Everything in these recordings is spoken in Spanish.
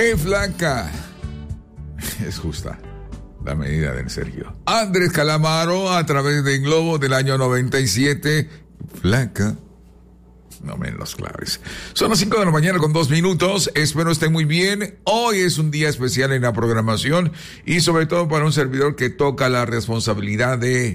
¡Hey, flaca! Es justa la medida del Sergio. Andrés Calamaro, a través de Globo del año 97. Flaca. No me den los claves. Son las 5 de la mañana con 2 minutos. Espero estén muy bien. Hoy es un día especial en la programación y sobre todo para un servidor que toca la responsabilidad de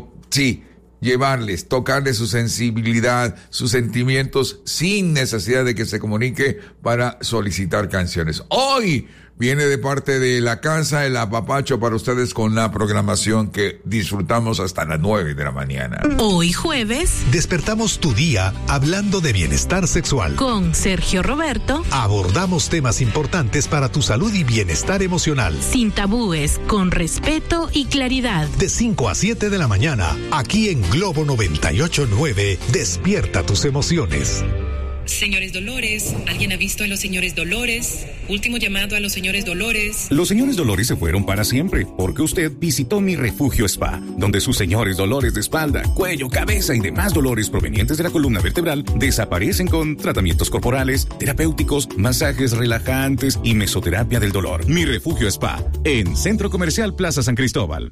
tocarles su sensibilidad, sus sentimientos, sin necesidad de que se comunique para solicitar canciones. Hoy viene de parte de la casa el apapacho para ustedes con la programación que disfrutamos hasta las 9 de la mañana. Hoy jueves despertamos tu día hablando de bienestar sexual. Con Sergio Roberto abordamos temas importantes para tu salud y bienestar emocional. Sin tabúes, con respeto y claridad. De 5 a 7 de la mañana, aquí en Globo 98.9, despierta tus emociones. Señores Dolores, ¿alguien ha visto a los señores Dolores? Último llamado a los señores Dolores. Los señores Dolores se fueron para siempre, porque usted visitó Mi Refugio Spa, donde sus señores dolores de espalda, cuello, cabeza y demás dolores provenientes de la columna vertebral desaparecen con tratamientos corporales, terapéuticos, masajes relajantes y mesoterapia del dolor. Mi Refugio Spa, en Centro Comercial Plaza San Cristóbal.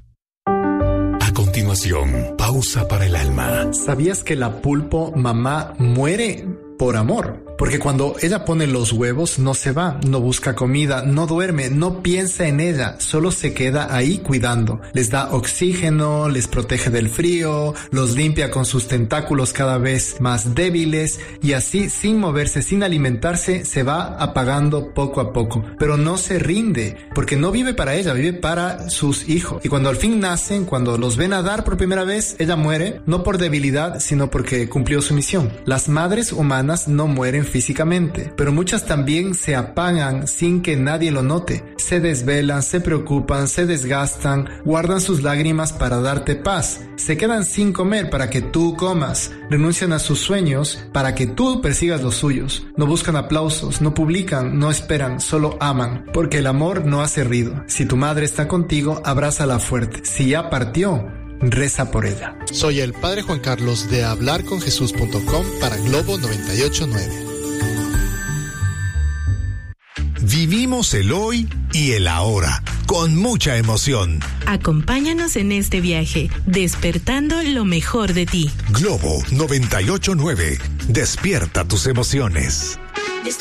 A continuación, pausa para el alma. ¿Sabías que la pulpo mamá muere por amor? Porque cuando ella pone los huevos no se va, no busca comida, no duerme, no piensa en ella, solo se queda ahí cuidando. Les da oxígeno, les protege del frío, los limpia con sus tentáculos cada vez más débiles y así, sin moverse, sin alimentarse, se va apagando poco a poco. Pero no se rinde, porque no vive para ella, vive para sus hijos. Y cuando al fin nacen, cuando los ve nadar por primera vez, ella muere, no por debilidad, sino porque cumplió su misión. Las madres humanas no mueren físicamente, pero muchas también se apagan sin que nadie lo note. Se desvelan, se preocupan, se desgastan, guardan sus lágrimas para darte paz. Se quedan sin comer para que tú comas. Renuncian a sus sueños para que tú persigas los suyos. No buscan aplausos, no publican, no esperan, solo aman. Porque el amor no hace ruido. Si tu madre está contigo, abrázala fuerte. Si ya partió, reza por ella. Soy el Padre Juan Carlos de hablarconjesús.com para Globo 98.9. Vivimos el hoy y el ahora, con mucha emoción. Acompáñanos en este viaje, despertando lo mejor de ti. Globo 98.9, despierta tus emociones.